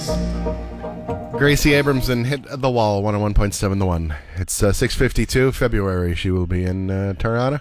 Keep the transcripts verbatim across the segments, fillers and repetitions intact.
Gracie Abramson hit the wall, one oh one point seven The One. It's uh, six fifty-two, February. She will be in uh, Toronto.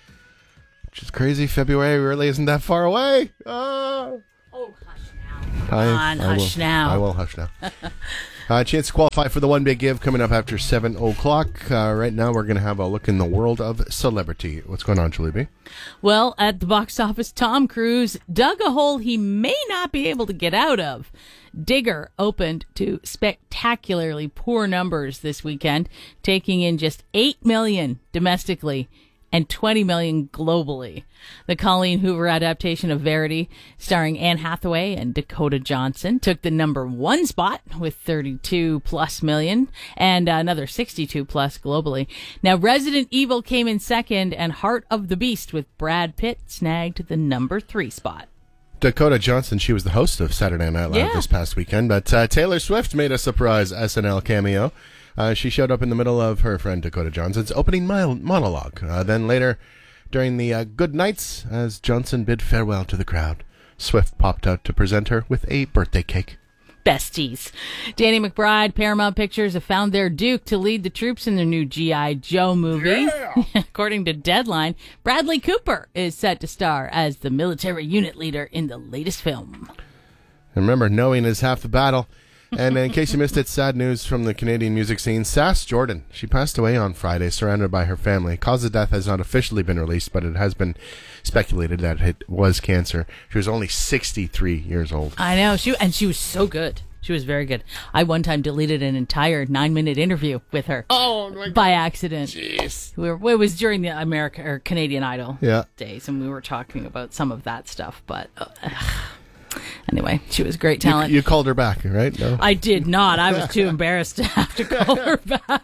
Which is crazy. February really isn't that far away. Oh, oh hush now. Come I, on, I hush will, now. I will hush now. uh, chance to qualify for the One Big Give coming up after seven o'clock. Uh, right now, we're going to have a look in the world of celebrity. What's going on, Julie B? Well, at the box office, Tom Cruise dug a hole he may not be able to get out of. Digger opened to spectacularly poor numbers this weekend, taking in just eight million dollars domestically and twenty million dollars globally. The Colleen Hoover adaptation of Verity, starring Anne Hathaway and Dakota Johnson, took the number one spot with thirty-two plus million and another sixty-two plus globally. Now, Resident Evil came in second, and Heart of the Beast with Brad Pitt snagged the number three spot. Dakota Johnson, she was the host of Saturday Night Live yeah. this past weekend, but uh, Taylor Swift made a surprise S N L cameo. Uh, she showed up in the middle of her friend Dakota Johnson's opening monologue. Uh, then later, during the uh, good nights, as Johnson bid farewell to the crowd, Swift popped out to present her with a birthday cake. Besties. Danny McBride, Paramount Pictures have found their Duke to lead the troops in their new G I. Joe movie. Yeah. According to Deadline, Bradley Cooper is set to star as the military unit leader in the latest film. And remember, knowing is half the battle. And in case you missed it, sad news from the Canadian music scene. Sass Jordan, she passed away on Friday, surrounded by her family. Cause of death has not officially been released, but it has been speculated that it was cancer. She was only sixty-three years old. I know, she and she was so good. She was very good. I one time deleted an entire nine-minute interview with her. Oh, my God. By accident. Jeez. We were, it was during the America or Canadian Idol yeah. days, and we were talking about some of that stuff, but... Uh, Anyway, she was great talent. You, you called her back, right? No? I did not. I was too embarrassed to have to call her back.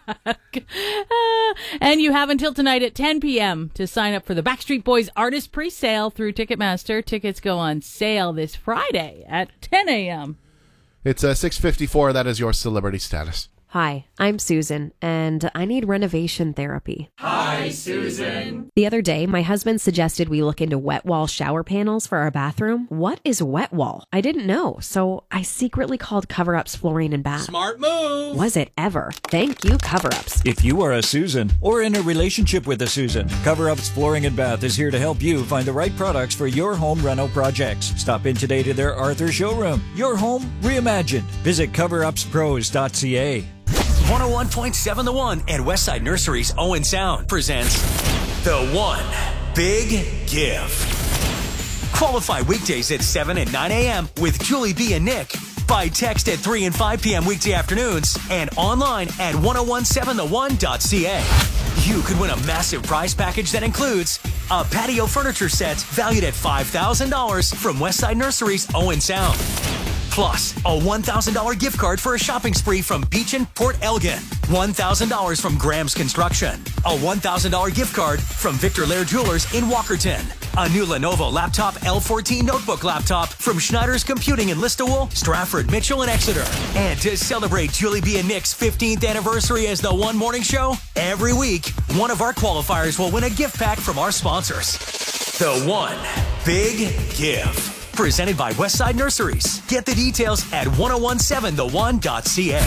Uh, and you have until tonight at ten p.m. to sign up for the Backstreet Boys artist pre-sale through Ticketmaster. Tickets go on sale this Friday at ten a.m. It's uh, six fifty-four. That is your celebrity status. Hi, I'm Susan, and I need renovation therapy. Hi, Susan. The other day, my husband suggested we look into wet wall shower panels for our bathroom. What is wet wall? I didn't know, so I secretly called Cover Ups Flooring and Bath. Smart move. Was it ever? Thank you, Cover Ups. If you are a Susan or in a relationship with a Susan, Cover Ups Flooring and Bath is here to help you find the right products for your home reno projects. Stop in today to their Arthur showroom. Your home reimagined. Visit cover ups pros dot c a. one oh one point seven The One and Westside Nursery's Owen Sound presents The One Big Give. Qualify weekdays at seven and nine a.m. with Julie B and Nick. By text at three and five p.m. weekday afternoons and online at ten seventeen the one dot c a. You could win a massive prize package that includes a patio furniture set valued at five thousand dollars from Westside Nursery's Owen Sound. Plus, a one thousand dollars gift card for a shopping spree from Beach and Port Elgin. one thousand dollars from Graham's Construction. A one thousand dollars gift card from Victor Lair Jewelers in Walkerton. A new Lenovo Laptop L fourteen notebook laptop from Schneider's Computing in Listowel, Stratford, Mitchell, and Exeter. And to celebrate Julie B and Nick's fifteenth anniversary as the One Morning Show, every week, one of our qualifiers will win a gift pack from our sponsors. The One Big Give. Presented by Westside Nurseries. Get the details at ten seventeen the one dot c a.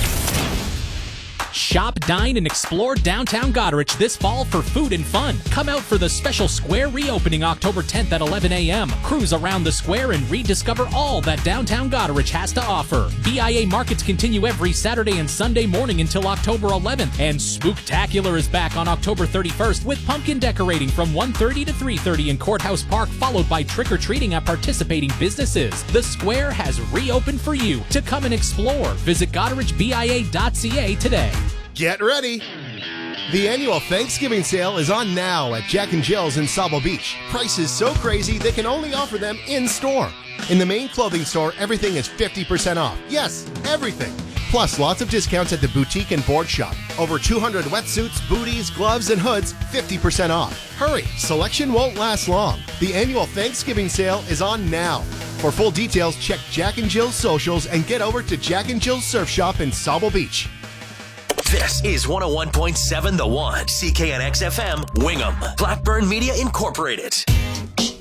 Shop, dine, and explore downtown Goderich this fall for food and fun. Come out for the special square reopening October tenth at eleven a.m. Cruise around the square and rediscover all that downtown Goderich has to offer. B I A markets continue every Saturday and Sunday morning until October eleventh. And Spooktacular is back on October thirty-first with pumpkin decorating from one thirty to three thirty in Courthouse Park, followed by trick-or-treating at participating businesses. The square has reopened for you to come and explore. Visit Goderich B I A dot c a today. Get ready! The annual Thanksgiving sale is on now at Jack and Jill's in Sauble Beach. Prices so crazy they can only offer them in-store. In the main clothing store, everything is fifty percent off. Yes, everything. Plus, lots of discounts at the boutique and board shop. Over two hundred wetsuits, booties, gloves, and hoods, fifty percent off. Hurry, selection won't last long. The annual Thanksgiving sale is on now. For full details, check Jack and Jill's socials and get over to Jack and Jill's Surf Shop in Sauble Beach. This is one oh one point seven The One, C K N X F M, Wingham, Blackburn Media Incorporated.